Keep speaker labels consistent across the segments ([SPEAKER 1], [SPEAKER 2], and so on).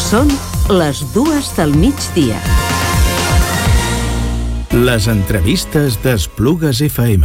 [SPEAKER 1] Són les 2 del migdia.
[SPEAKER 2] Les entrevistes d'Esplugues FM.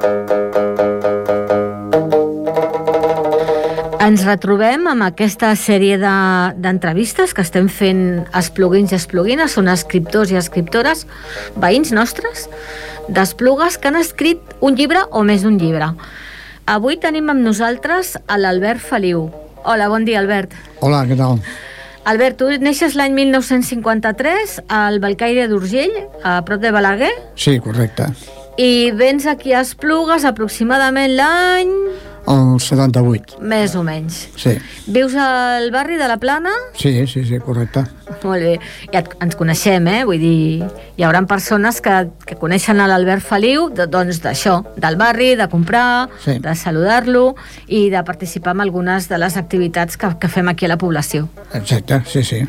[SPEAKER 3] Ens retrobem amb aquesta sèrie d'entrevistes que estem fent espluguins i espluguines. Són escriptors i escriptores, veïns nostres, d'Esplugues, que han escrit un llibre o més d'un llibre. Avui tenim amb nosaltres l'Albert Feliu. Hola, bon dia, Albert.
[SPEAKER 4] Hola, què tal?
[SPEAKER 3] Albert, tu neixes l'any 1953 al Bellcaire d'Urgell, a prop de Balaguer.
[SPEAKER 4] Sí, correcte.
[SPEAKER 3] I vens aquí a Esplugues aproximadament l'any...
[SPEAKER 4] El 78.
[SPEAKER 3] Més o menys.
[SPEAKER 4] Sí.
[SPEAKER 3] Vius al barri de la Plana?
[SPEAKER 4] Sí, correcte.
[SPEAKER 3] Molt bé. Ja ens coneixem, Vull dir, hi haurà persones que coneixen l'Albert Feliu, doncs d'això, del barri, de comprar,
[SPEAKER 4] sí,
[SPEAKER 3] de saludar-lo i de participar en algunes de les activitats que fem aquí a la població.
[SPEAKER 4] Exacte, sí.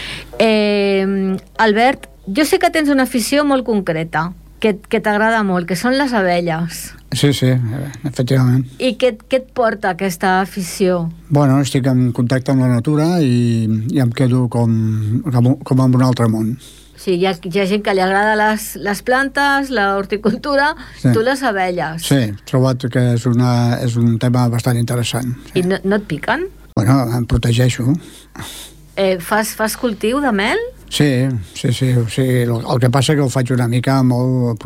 [SPEAKER 3] Albert, jo sé que tens una afició molt concreta, que t'agrada molt, que són les abelles.
[SPEAKER 4] Sí, efectivament.
[SPEAKER 3] I què et porta aquesta afició?
[SPEAKER 4] Bueno, estic en contacte amb la natura i em quedo com en un altre món.
[SPEAKER 3] Sí, hi ha gent que li agrada les plantes, l'horticultura, sí. Tu les abelles.
[SPEAKER 4] Sí, he trobat que és un tema bastant interessant. Sí.
[SPEAKER 3] I no et piquen?
[SPEAKER 4] Bueno, em protegeixo.
[SPEAKER 3] Fas cultiu de mel?
[SPEAKER 4] Sí. O sigui, el que passa que ho faig una mica molt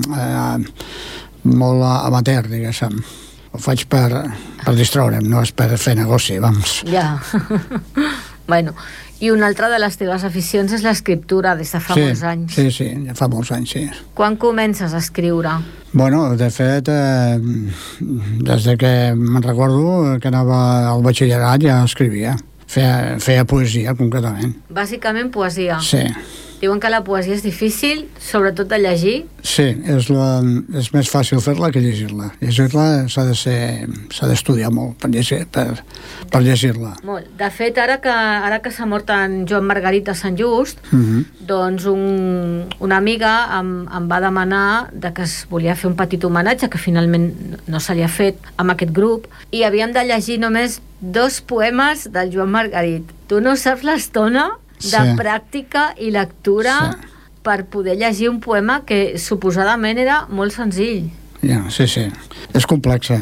[SPEAKER 4] amateur, diguéssim. Ho faig per distraure'm, no és per fer negoci, vamos.
[SPEAKER 3] Ja. Bueno, i una altra de les teves aficions és l'escriptura, des de fa molts anys.
[SPEAKER 4] Sí, ja fa molts anys, sí.
[SPEAKER 3] Quan comences a escriure?
[SPEAKER 4] Bueno, de fet, des que me'n recordo que anava al batxillerat ja escrivia. Feia poesia, concretament.
[SPEAKER 3] Bàsicament poesia?
[SPEAKER 4] Sí.
[SPEAKER 3] Diuen que la poesia és difícil, sobretot de llegir?
[SPEAKER 4] Sí, és més fàcil fer-la que llegir-la. Llegir-la s'ha d'estudiar molt per llegir-la.
[SPEAKER 3] Molt. De fet, ara que s'ha mort en Joan Margarit de Sant Just, doncs una amiga em va demanar que es volia fer un petit homenatge, que finalment no se li ha fet amb aquest grup, i havíem de llegir només 2 poemes del Joan Margarit. Tu no saps l'estona de pràctica i lectura per poder llegir un poema que suposadament era molt senzill.
[SPEAKER 4] Ja, sí. És complexa.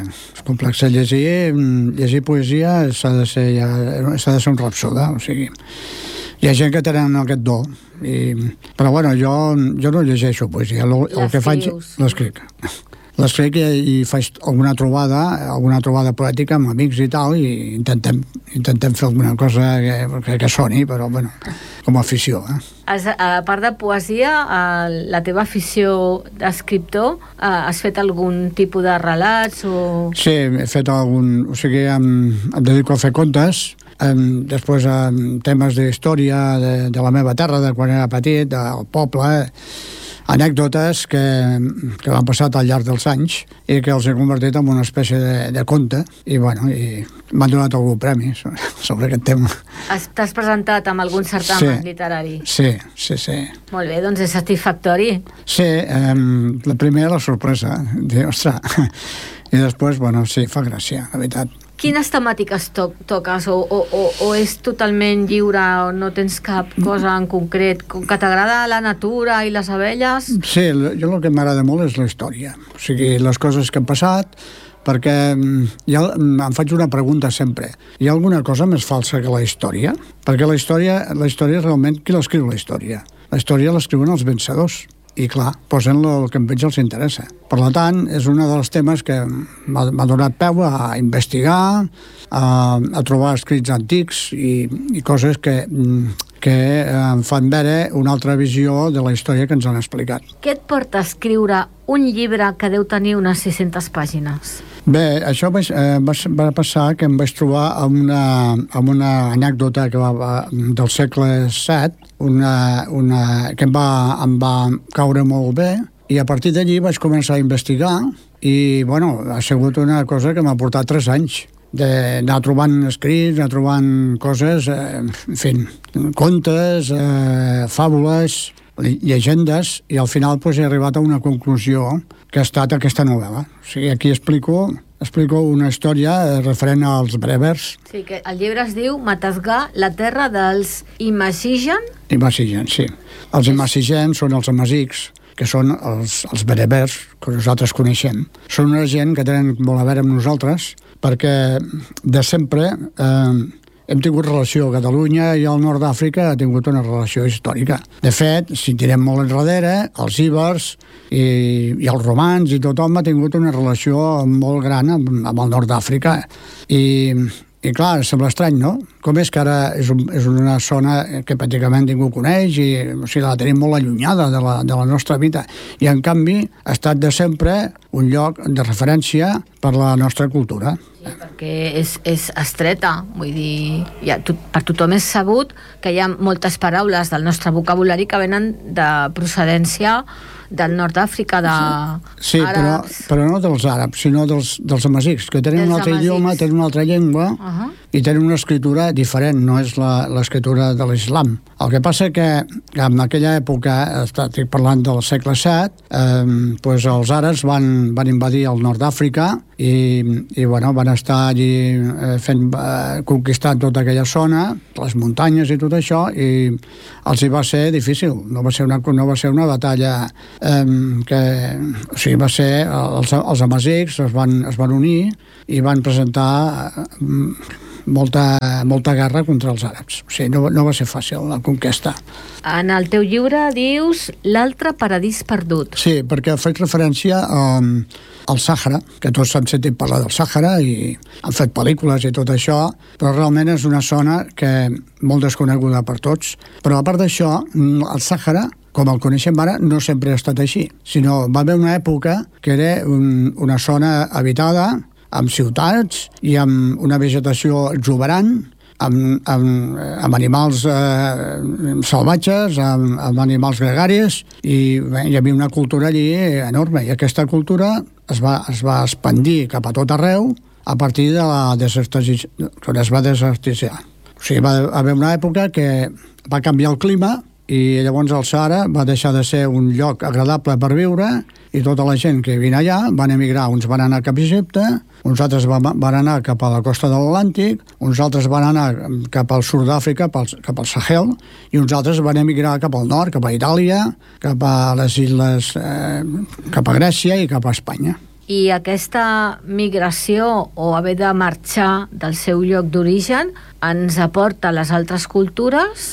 [SPEAKER 4] Llegir poesia s'ha de ser un rapsoda, o sigui... Hi ha gent que tenen aquest do, però bueno, jo no llegeixo poesia. El que faig, l'escric i faig alguna trobada poètica amb amics i tal, i intentem fer alguna cosa que soni, però bueno, com a afició.
[SPEAKER 3] A part de poesia, la teva afició d'escriptor, has fet algun tipus de relats?
[SPEAKER 4] Sí, he fet algun... O sigui, em dedico a fer contes, després temes d'història de la meva terra, de quan era petit, del poble, anècdotes que m'han passat al llarg dels anys i que els he convertit en una espècie de conte i m'han donat algun premi sobre aquest tema.
[SPEAKER 3] T'has presentat amb algun certamen literari?
[SPEAKER 4] Sí.
[SPEAKER 3] Molt bé, doncs és satisfactori.
[SPEAKER 4] Sí, la primera la sorpresa, ostres, i després, sí, fa gràcia, la veritat.
[SPEAKER 3] Quines temàtiques toques o és totalment lliure o no tens cap cosa en concret? Que t'agrada la natura i les abelles?
[SPEAKER 4] Sí, jo el que m'agrada molt és la història. O sigui, les coses que han passat, perquè em faig una pregunta sempre. Hi ha alguna cosa més falsa que la història? Perquè la història realment, qui l'escriu la història? La història l'escriuen els vencedors. I clar, posen el que a ells els interessa. Per tant, és un dels temes que m'ha donat peu a investigar, a trobar escrits antics i coses que em fan veure una altra visió de la història que ens han explicat.
[SPEAKER 3] Què et porta a escriure un llibre que deu tenir unes 600 pàgines?
[SPEAKER 4] Bé, això va passar que em vaig trobar amb una anècdota que del segle VII, que em va caure molt bé, i a partir d'allí vaig començar a investigar i, ha sigut una cosa que m'ha portat 3 anys d'anar trobant escrits, anar trobant coses, en fi, contes, fàbules, llegendes, i al final he arribat a una conclusió que ha estat aquesta novel·la. O sigui, aquí explico explico una història referent als berbers.
[SPEAKER 3] Sí, que el llibre es diu Matasgar, la terra dels Imazigen.
[SPEAKER 4] Imazigen, sí. Els Imazigen són els amazics, que són els berbers que nosaltres coneixem. Són una gent que tenen molt a veure amb nosaltres perquè de sempre hem tingut relació. Catalunya i el nord d'Àfrica ha tingut una relació històrica. De fet, si tirem molt enrere, els íbers i els romans i tothom ha tingut una relació molt gran amb el nord d'Àfrica. I clar, sembla estrany, no? Com és que ara és una zona que pràcticament ningú coneix i la tenim molt allunyada de la nostra vida. I en canvi ha estat de sempre un lloc de referència per la nostra cultura.
[SPEAKER 3] Sí, perquè és estreta, vull dir, per tothom és sabut que hi ha moltes paraules del nostre vocabulari que venen de procedència del nord d'Àfrica,
[SPEAKER 4] sí, però no dels àrabs, sinó dels amazics, que tenen un altre idioma, tenen una altra llengua i tenen una escritura diferent, no és l'escritura de l'islam. El que passa que en aquella època, estic parlant del segle VII, doncs els àrabs van invadir el nord d'Àfrica i van estar allí conquistant tota aquella zona, les muntanyes i tot això, i els hi va ser difícil. No va ser una batalla va ser els amazics es van unir i van presentar molta guerra contra els àrabs. O sigui, no va ser fàcil la conquesta.
[SPEAKER 3] En el teu llibre dius l'altre paradís perdut.
[SPEAKER 4] Sí, perquè faig referència al Sàhara, que tots s'han sentit parlar del Sàhara i han fet pel·lícules i tot això, però realment és una zona que molt desconeguda per tots. Però a part d'això, el Sàhara, com el coneixem ara, no sempre ha estat així, sinó va haver una època que era una zona habitada amb ciutats i amb una vegetació exuberant, amb animals salvatges, amb animals gregaris, i hi havia una cultura allí enorme, i aquesta cultura es va expandir cap a tot arreu a partir de la desertització, quan es va desertitzar. O sigui, va haver una època que va canviar el clima i llavors el Sàhara va deixar de ser un lloc agradable per viure i tota la gent que vine allà van emigrar. Uns van anar cap a Egipte, uns altres van anar cap a la costa de l'Atlàntic, uns altres van anar cap al sud d'Àfrica, cap al Sahel, i uns altres van emigrar cap al nord, cap a Itàlia, cap a les illes, cap a Grècia i cap a Espanya.
[SPEAKER 3] I aquesta migració o haver de marxar del seu lloc d'origen ens aporta a les altres cultures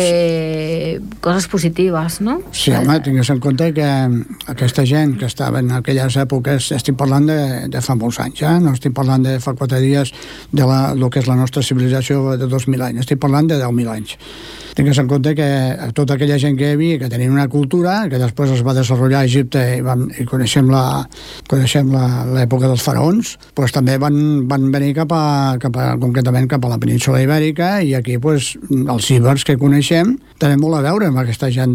[SPEAKER 3] coses positives, no?
[SPEAKER 4] Sí, home, tingues en compte que aquesta gent que estava en aquelles èpoques, estic parlant de fa molts anys, no estic parlant de fa 4 dies de lo que és la nostra civilització de 2.000 anys, estic parlant de 10.000 anys. Tingues en compte que tota aquella gent que hi havia, que tenien una cultura, que després es va desenvolupar a Egipte i coneixem l'època dels faraons, doncs també van venir concretament cap a la península Ibèrica, i aquí els ibers que coneixem tenen molt a veure amb aquesta gent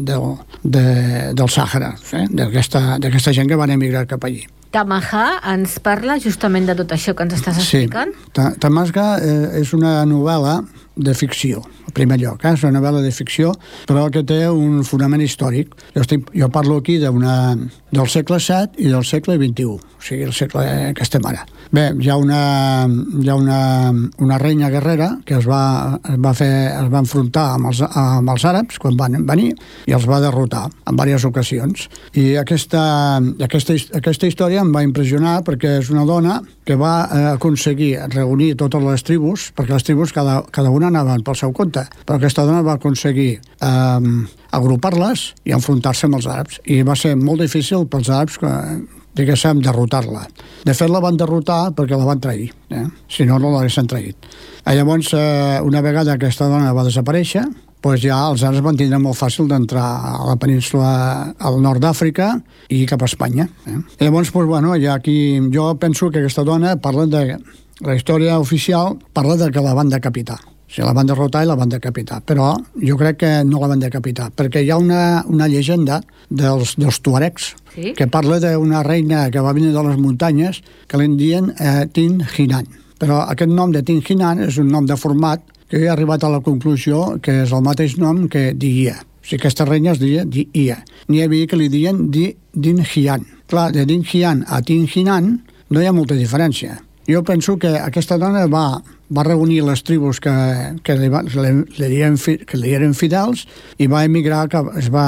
[SPEAKER 4] del Sàhara, d'aquesta gent que van emigrar cap allí.
[SPEAKER 3] Tamasga ens parla justament de tot això que ens estàs explicant?
[SPEAKER 4] Sí, Tamasga és una novel·la de ficció, en primer lloc, és una novel·la de ficció, però que té un fonament històric. Jo parlo aquí del segle VII i del segle XXI, o sigui, el segle que estem ara. Bé, hi ha una reina guerrera que es va enfrontar amb els àrabs quan van venir i els va derrotar en diverses ocasions. I aquesta història em va impressionar perquè és una dona que va aconseguir reunir totes les tribus, perquè les tribus cada una anaven pel seu compte, però aquesta dona va aconseguir agrupar-les i enfrontar-se amb els àrabs. I va ser molt difícil pels àrabs diguéssim, derrotar-la. De fet, la van derrotar perquè la van trair, si no l'haguessin traït. Llavors, una vegada aquesta dona va desaparèixer, doncs ja els àrabs van tindre molt fàcil d'entrar a la península al nord d'Àfrica i cap a Espanya. Llavors, ja aquí jo penso que aquesta dona parla de la història oficial, parla de que la van decapitar. O sigui, la van derrotar i la van decapitar. Però jo crec que no la van decapitar, perquè hi ha una llegenda dels tuaregs, sí? Que parla d'una reina que va venir de les muntanyes que li diuen Tin Hinan. Però aquest nom de Tin Hinan és un nom de format que he arribat a la conclusió que és el mateix nom que Dia. O sigui, aquesta reina es deia Dia. N'hi havia que li diuen Din Hian. Clar, de Din Hian a Tin Hinan no hi ha molta diferència. Jo penso que aquesta dona va reunir les tribus que li eren fidels i va emigrar cap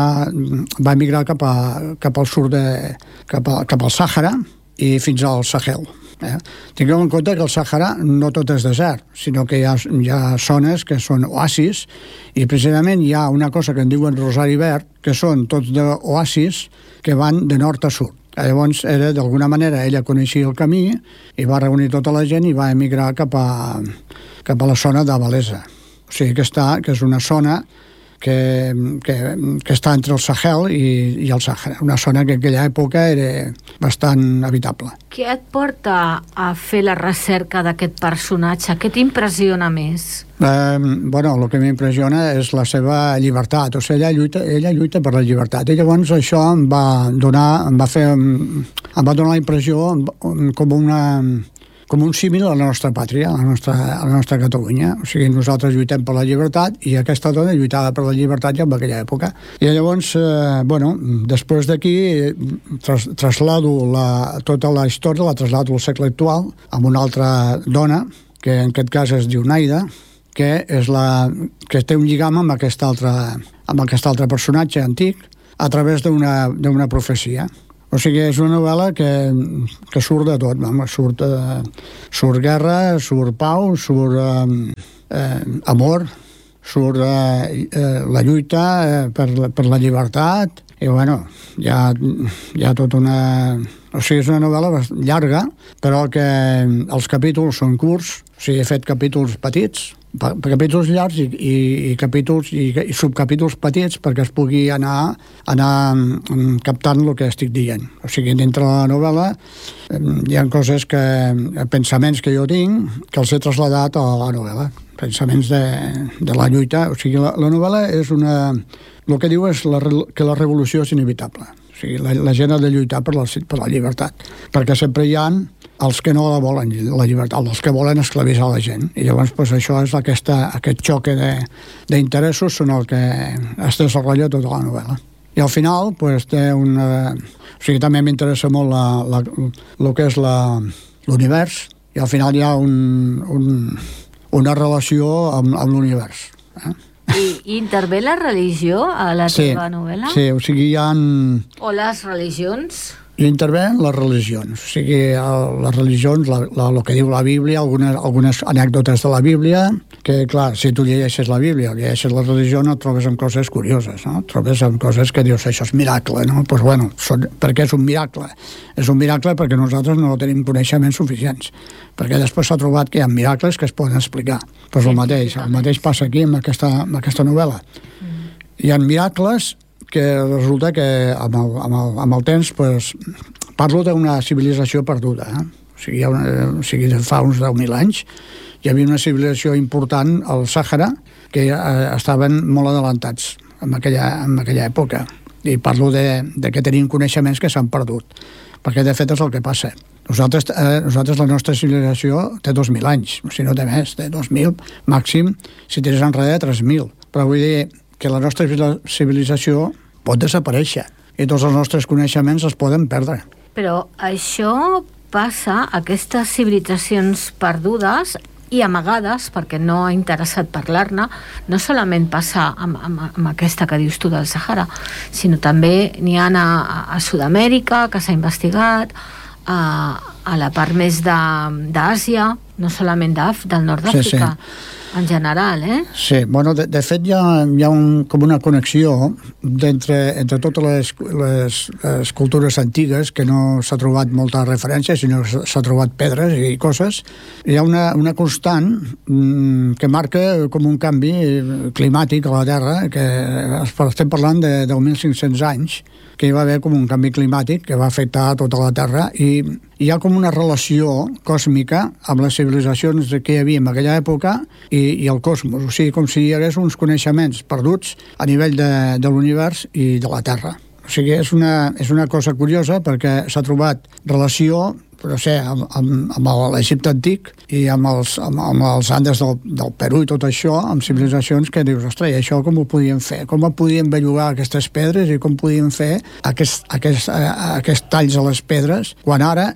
[SPEAKER 4] al sud, cap al Sàhara i fins al Sahel. Tingueu en compte que el Sàhara no tot és desert, sinó que hi ha zones que són oasis, i precisament hi ha una cosa que en diuen Rosari Verd, que són tots d'oasis que van de nord a sud. Llavors, d'alguna manera, ella coneixia el camí i va reunir tota la gent i va emigrar cap a la zona de Balesa. O sigui que és una zona que està entre el Sahel i el Sàhara, una zona que en aquella època era bastant habitable.
[SPEAKER 3] Què et porta a fer la recerca d'aquest personatge? Què t'impressiona més?
[SPEAKER 4] El que m'impressiona és la seva llibertat, o sigui, ella lluita per la llibertat, i llavors això em va donar la impressió com un símil a la nostra pàtria, a la nostra Catalunya. O sigui, nosaltres lluitem per la llibertat i aquesta dona lluitava per la llibertat ja en aquella època. I llavors, després d'aquí traslado tota la història, la traslado al segle actual amb una altra dona, que en aquest cas es diu Naida, que té un lligam amb aquest altre personatge antic a través d'una profecia. O sigui, és una novel·la que surt de tot, surt guerra, surt pau, surt amor, surt la lluita per la llibertat, i hi ha tot una... O sigui, és una novel·la llarga, però que els capítols són curts, o sigui, he fet capítols petits, capítols llargs i capítols i subcapítols petits perquè es pugui anar captant el que estic dient. O sigui, dintre la novel·la hi ha coses pensaments que jo tinc que els he traslladat a la novel·la, pensaments de la lluita. O sigui, la novel·la és el que diu és que la revolució és inevitable. O sigui, la gent ha de lluitar per la llibertat, perquè sempre hi ha els que no la volen, la llibertat, els que volen esclavitzar la gent. I llavors això és aquest xoc d'interessos són el que es desenvolupa tota la novel·la. I al final té una... O sigui, també m'interessa molt el que és l'univers, i al final hi ha una relació amb l'univers.
[SPEAKER 3] I intervé la religió a la teva novel·la?
[SPEAKER 4] Sí, o sigui, hi ha...
[SPEAKER 3] O les religions?
[SPEAKER 4] I intervenen les religions, o sigui, les religions, el que diu la Bíblia, algunes anècdotes de la Bíblia, que, clar, si tu llegeixes la Bíblia o llegeixes la religió, no et trobes amb coses curioses, no? Et trobes amb coses que dius, això és miracle, no? Doncs, per què és un miracle? És un miracle perquè nosaltres no tenim coneixements suficients, perquè després s'ha trobat que hi ha miracles que es poden explicar. Doncs el mateix passa aquí amb aquesta novel·la. Hi ha miracles que resulta que amb el temps parlo d'una civilització perduda. O sigui, fa uns 10.000 anys hi havia una civilització important al Sàhara que estaven molt adelantats en aquella època, i parlo de que tenien coneixements que s'han perdut, perquè de fet és el que passa. Nosaltres la nostra civilització té 2.000 anys, si no té més, té 2.000 màxim, si tires enrere 3.000, però vull dir que la nostra civilització pot desaparèixer i tots els nostres coneixements es poden perdre.
[SPEAKER 3] Però això passa, aquestes civilitzacions perdudes i amagades, perquè no ha interessat parlar-ne, no solament passa amb aquesta que dius tu del Sàhara, sinó també n'hi ha a Sud-amèrica, que s'ha investigat, a la part més d'Àsia, no solament del nord d'Àfrica. Sí. En general,
[SPEAKER 4] Sí, de fet hi ha com una connexió entre totes les cultures antigues, que no s'ha trobat molta referència, sinó que s'ha trobat pedres i coses. Hi ha una constant que marca com un canvi climàtic a la Terra, que estem parlant de 10.500 anys, que hi va haver com un canvi climàtic que va afectar tota la Terra, i hi ha com una relació còsmica amb les civilitzacions que hi havia en aquella època i el cosmos, o sigui, com si hi hagués uns coneixements perduts a nivell de l'univers i de la Terra. O sigui, és una cosa curiosa perquè s'ha trobat relació, però sé, amb l'Egipte antic i amb els Andes del Perú i tot això, amb civilitzacions que dius, ostres, això com ho podíem fer? Com podíem bellugar aquestes pedres i com podíem fer aquests talls a les pedres, quan ara és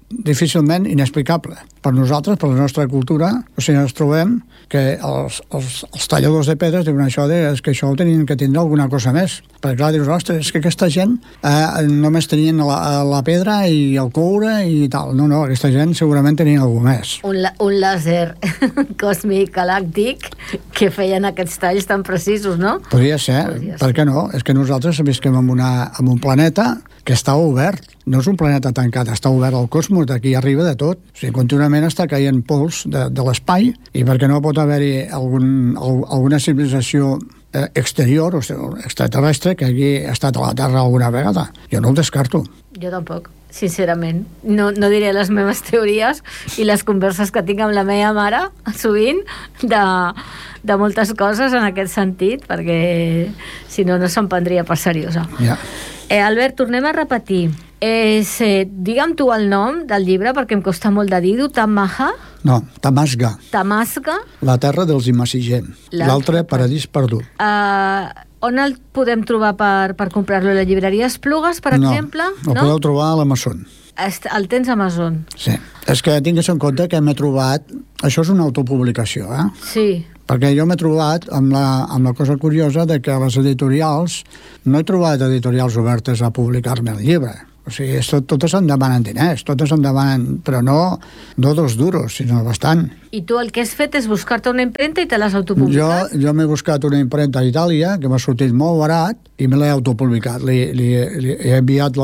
[SPEAKER 4] difícilment inexplicable. Per nosaltres, per la nostra cultura, o sigui, ens trobem que els talladors de pedres diuen això, és que això ho tenien que tindre alguna cosa més. Perquè clar, dius, ostres, és que aquesta gent només tenien la pedra i el coure i tal. No, aquesta gent segurament tenien alguna més.
[SPEAKER 3] Un làser còsmic galàctic que feien aquests talls tan precisos, no?
[SPEAKER 4] Podria ser. Per què no? És que nosaltres visquem en un planeta que està obert. No és un planeta tancat, està obert al cosmos, d'aquí arriba de tot. O sigui, contínuament està caient pols de l'espai i perquè no pot haver-hi alguna civilització exterior, o sigui, extraterrestre, que hagi estat a la Terra alguna vegada. Jo no ho descarto.
[SPEAKER 3] Jo tampoc, sincerament. No diré les meves teories i les converses que tinc amb la meva mare, sovint, de moltes coses en aquest sentit, perquè si no se'n prendria per seriosa.
[SPEAKER 4] Ja.
[SPEAKER 3] Albert, tornem a repetir. Digue'm tu el nom del llibre, perquè em costa molt de dir-ho. Tamaha?
[SPEAKER 4] No, Tamasga.
[SPEAKER 3] Tamasga?
[SPEAKER 4] La terra dels Imasigem. L'altre, Paradís perdut.
[SPEAKER 3] On el podem trobar per comprar-lo? A la llibreria Esplugues, per exemple?
[SPEAKER 4] No, el podeu trobar a l'Amazon.
[SPEAKER 3] El tens a Amazon?
[SPEAKER 4] Sí. És que tingues en compte que m'he trobat... Això és una autopublicació,
[SPEAKER 3] Sí.
[SPEAKER 4] Perquè jo m'he trobat amb la cosa curiosa de que a les editorials no he trobat editorials obertes a publicar-me el llibre. O sigui, totes em demanen diners, totes em demanen, però no 2 duros, sinó bastant.
[SPEAKER 3] I tu el que has fet és buscar-te una impremta i te l'has autopublicat?
[SPEAKER 4] Jo m'he buscat una impremta a Itàlia, que m'ha sortit molt barat, i me l'he autopublicat. Li he enviat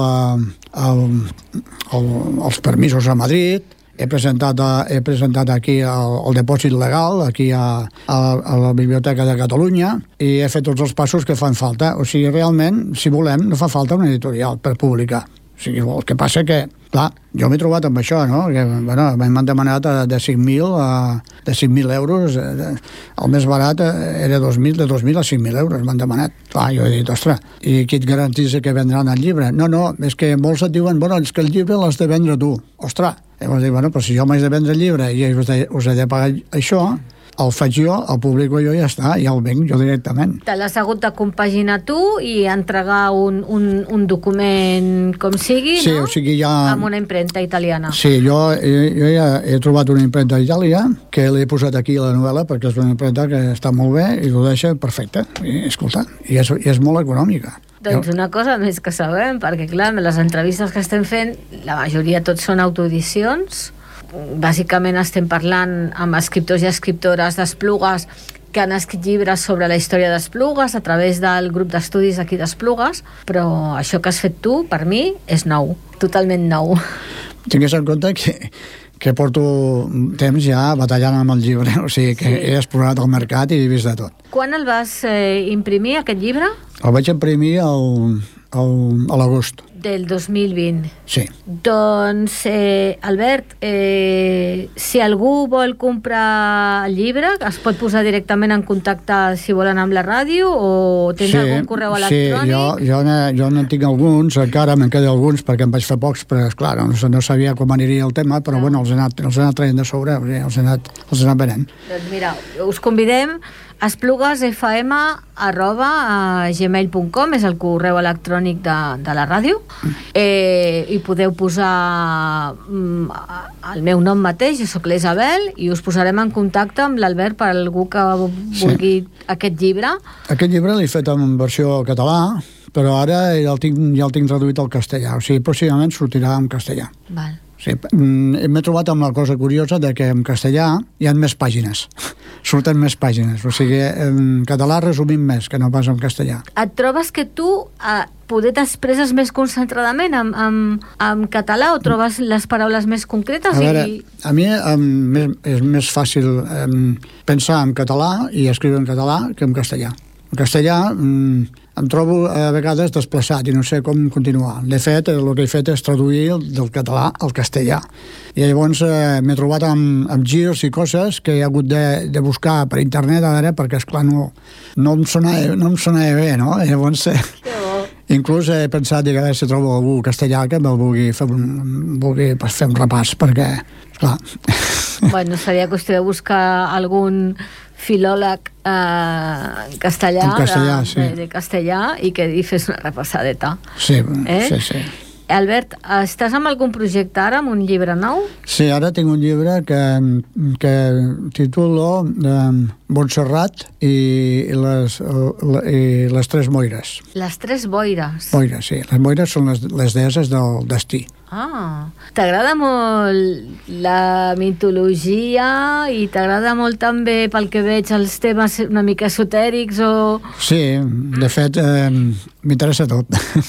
[SPEAKER 4] els permisos a Madrid, he presentat aquí el depòsit legal, aquí a la Biblioteca de Catalunya, i he fet tots els passos que fan falta. O sigui, realment, si volem, no fa falta una editorial per publicar. O sigui, el que passa que, clar, jo m'he trobat amb això, no? Que, bueno, m'han demanat de 5.000 euros, el més barat era 2.000, de 2.000 a 5.000 euros m'han demanat. Clar, jo he dit, ostres, i qui et garantís que vendran el llibre? No, és que molts et diuen, bueno, és que el llibre l'has de vendre tu. Ostres, llavors dic, bueno, però si jo m'haig de vendre el llibre i us he de pagar això, el faig jo, el publico jo i ja està, ja el venc jo directament.
[SPEAKER 3] Te l'has hagut de compaginar tu i entregar un document com sigui,
[SPEAKER 4] sí,
[SPEAKER 3] no?
[SPEAKER 4] O sigui, ja...
[SPEAKER 3] Amb una impremta italiana.
[SPEAKER 4] Sí, jo ja he trobat una impremta italiana que l'he posat aquí a la novel·la perquè és una impremta que està molt bé i ho deixa perfecte. I, escolta, i és molt econòmica.
[SPEAKER 3] Doncs una cosa més que sabem, perquè clar, les entrevistes que estem fent, la majoria tots són autoedicions. Bàsicament estem parlant amb escriptors i escriptores d'Esplugues que han escrit llibres sobre la història d'Esplugues a través del grup d'estudis aquí d'Esplugues, però això que has fet tu, per mi, és nou, totalment nou.
[SPEAKER 4] Tingues en compte que porto temps ja batallant amb el llibre, o sigui que he explorat el mercat i he vist de tot.
[SPEAKER 3] Quan el vas imprimir, aquest llibre?
[SPEAKER 4] El vaig imprimir a l'agost.
[SPEAKER 3] Del 2020.
[SPEAKER 4] Sí.
[SPEAKER 3] Doncs, Albert, si algú vol comprar el llibre, es pot posar directament en contacte si volen amb la ràdio o tens algun correu electrònic?
[SPEAKER 4] Sí, jo no tinc alguns, encara me'n queden alguns perquè em vaig fer pocs, però esclar, no sabia com aniria el tema, però bueno, els he anat traient de sobre, els he anat venent. Doncs
[SPEAKER 3] mira, us convidem espluguesfm@gmail.com és el correu electrònic de la ràdio, i podeu posar el meu nom mateix, jo soc l'Isabel, i us posarem en contacte amb l'Albert per algú que vulgui aquest llibre.
[SPEAKER 4] Aquest llibre l'he fet en versió català, però ara ja el tinc traduït al castellà, o sigui, pròximament sortirà en castellà.
[SPEAKER 3] Val.
[SPEAKER 4] Sí, m'he trobat amb la cosa curiosa de que en castellà hi ha més pàgines, surten més pàgines, o sigui, en català resumim més que no pas en castellà.
[SPEAKER 3] Et trobes que tu poder t'expresses més concentradament en català o trobes les paraules més concretes?
[SPEAKER 4] A veure, a mi és més fàcil pensar en català i escriure en català que en castellà. En castellà em trobo a vegades desplaçat i no sé com continuar. De fet, el que he fet és traduir del català al castellà. I llavors m'he trobat amb girs i coses que he hagut de buscar per internet ara perquè, esclar, no em sonava bé, no? Llavors, inclús he pensat que a veure si trobo algú castellà que me'l vulgui fer un repàs, perquè, esclar...
[SPEAKER 3] Bueno, seria qüestió de buscar algun filòleg castellà,
[SPEAKER 4] sí.
[SPEAKER 3] de castellà, i que hi fes una repassadeta.
[SPEAKER 4] Sí, sí.
[SPEAKER 3] Albert, estàs amb algun projecte ara, amb un llibre nou?
[SPEAKER 4] Sí, ara tinc un llibre que titulo Montserrat i les tres moires.
[SPEAKER 3] Les tres boires.
[SPEAKER 4] Moires, sí. Les moires són les deeses del destí.
[SPEAKER 3] T'agrada molt la mitologia i t'agrada molt també, pel que veig, els temes una mica esotèrics o...
[SPEAKER 4] Sí, de fet, m'interessa tot.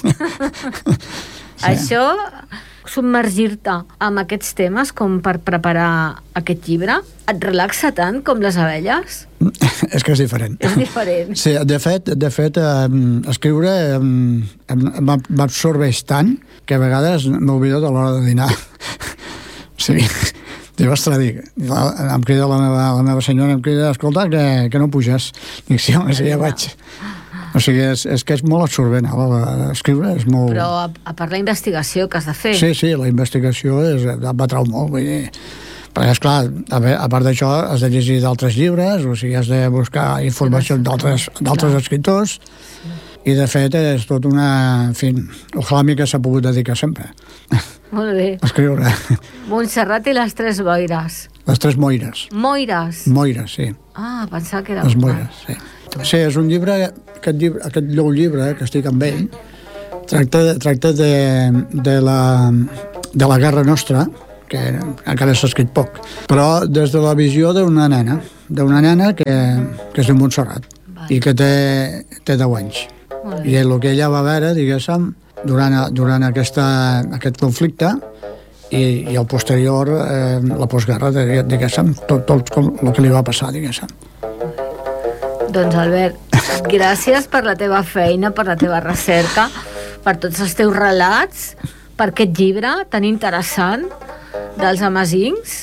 [SPEAKER 3] Sí. Això, submergir-te amb aquests temes com per preparar aquest llibre, et relaxa tant com les abelles?
[SPEAKER 4] És que és diferent.
[SPEAKER 3] És diferent.
[SPEAKER 4] Sí, de fet, escriure m'absorbeix tant que a vegades m'oblido de l'hora de dinar. Sí, dic, ostres, em crida la meva senyora, em crida, escolta, que no puges. Dic, sí, home, sí, ja vaig. O sigui, és que és molt absorbent, escriure és molt...
[SPEAKER 3] Però a part la investigació que has de fer.
[SPEAKER 4] Sí, la investigació m'atrau molt, vull dir... Perquè, esclar, a part d'això has de llegir d'altres llibres, o sigui, has de buscar informació d'altres escriptors, i de fet és tot una... En fi, ojalà mi que s'ha pogut dedicar sempre.
[SPEAKER 3] Molt bé.
[SPEAKER 4] A escriure.
[SPEAKER 3] Montserrat i les tres boires.
[SPEAKER 4] Les tres moires.
[SPEAKER 3] Moires?
[SPEAKER 4] Moires, sí.
[SPEAKER 3] Pensava que era...
[SPEAKER 4] Les moires, sí. Sí, és un llibre, aquest nou llibre que estic amb ell, tracta de la guerra nostra, que encara s'ha escrit poc, però des de la visió d'una nena que és de Montserrat i que té 10 anys. I el que ella va veure, diguéssim, durant aquest conflicte i el posterior, la postguerra, diguéssim, tot el que li va passar, diguéssim.
[SPEAKER 3] Doncs, Albert, gràcies per la teva feina, per la teva recerca, per tots els teus relats, per aquest llibre tan interessant dels amazincs.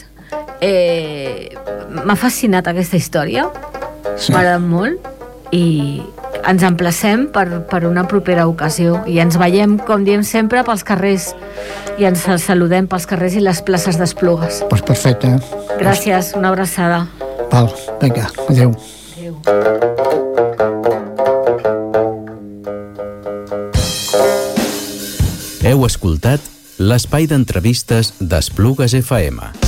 [SPEAKER 3] M'ha fascinat aquesta història, m'ha agradat molt, i ens emplacem per una propera ocasió. I ens veiem, com diem sempre, pels carrers, i ens saludem pels carrers i les places d'Esplugues.
[SPEAKER 4] Doncs perfecte.
[SPEAKER 3] Gràcies, una abraçada.
[SPEAKER 4] Val, vinga, adéu.
[SPEAKER 2] Heu escoltat l'espai d'entrevistes d'Esplugues FM.